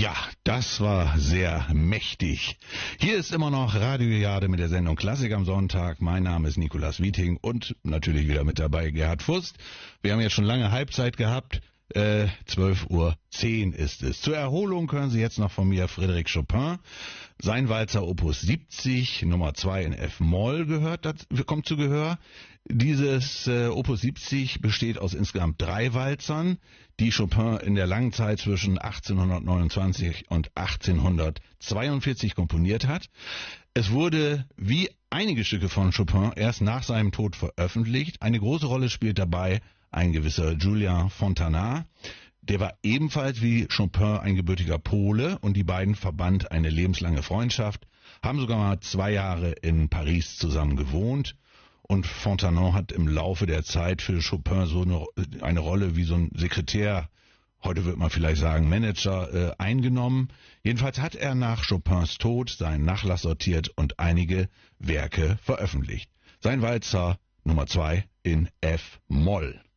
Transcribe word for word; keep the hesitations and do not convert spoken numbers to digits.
Ja, das war sehr mächtig. Hier ist immer noch Radio Jade mit der Sendung Klassik am Sonntag. Mein Name ist Nikolas Wieting und natürlich wieder mit dabei Gerhard Fust. Wir haben jetzt schon lange Halbzeit gehabt. Äh, zwölf Uhr zehn ist es. Zur Erholung hören Sie jetzt noch von mir Frédéric Chopin. Sein Walzer Opus siebzig, Nummer zwei in F-Moll gehört, das kommt zu Gehör. Dieses äh, Opus siebzig besteht aus insgesamt drei Walzern, die Chopin in der langen Zeit zwischen achtzehnhundertneunundzwanzig und achtzehnhundertzweiundvierzig komponiert hat. Es wurde, wie einige Stücke von Chopin, erst nach seinem Tod veröffentlicht. Eine große Rolle spielt dabei ein gewisser Julien Fontana. Der war ebenfalls wie Chopin ein gebürtiger Pole und die beiden verband eine lebenslange Freundschaft, haben sogar mal zwei Jahre in Paris zusammen gewohnt. Und Fontana hat im Laufe der Zeit für Chopin so eine, eine Rolle wie so ein Sekretär, heute wird man vielleicht sagen Manager, äh, eingenommen. Jedenfalls hat er nach Chopins Tod seinen Nachlass sortiert und einige Werke veröffentlicht. Sein Walzer Nummer zwei in F-Moll.